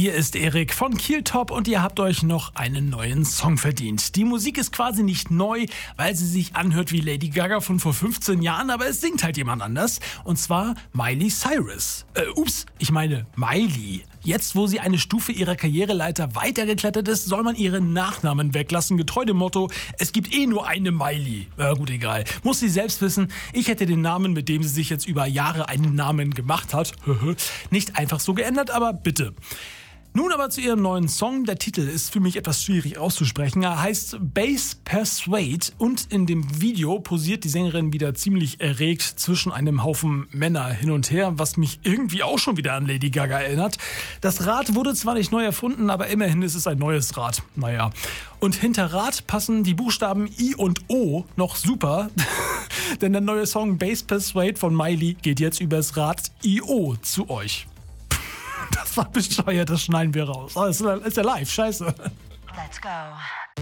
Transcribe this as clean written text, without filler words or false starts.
Hier ist Erik von Kieltop und ihr habt euch noch einen neuen Song verdient. Die Musik ist quasi nicht neu, weil sie sich anhört wie Lady Gaga von vor 15 Jahren, aber es singt halt jemand anders. Und zwar Miley Cyrus. Ich meine Miley. Jetzt, wo sie eine Stufe ihrer Karriereleiter weitergeklettert ist, soll man ihren Nachnamen weglassen, getreu dem Motto, es gibt eh nur eine Miley. Gut, egal. Muss sie selbst wissen, ich hätte den Namen, mit dem sie sich jetzt über Jahre einen Namen gemacht hat, nicht einfach so geändert, aber bitte. Nun aber zu ihrem neuen Song. Der Titel ist für mich etwas schwierig auszusprechen. Er heißt Bass Persuade und in dem Video posiert die Sängerin wieder ziemlich erregt zwischen einem Haufen Männer hin und her, was mich irgendwie auch schon wieder an Lady Gaga erinnert. Das Rad wurde zwar nicht neu erfunden, aber immerhin ist es ein neues Rad. Naja. Und hinter Rad passen die Buchstaben I und O noch super, denn der neue Song Bass Persuade von Miley geht jetzt übers Rad I-O zu euch. Das war bescheuert, das schneiden wir raus. Das ist ja live, scheiße. Let's go.